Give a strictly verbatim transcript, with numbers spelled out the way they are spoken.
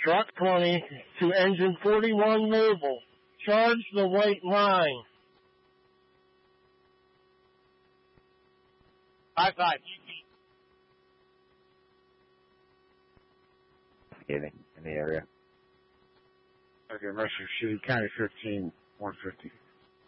Truck twenty to engine forty-one mobile. Charge the white line. Five five. Getting in the area. Okay, Mercer City, County fifteen, one fifty.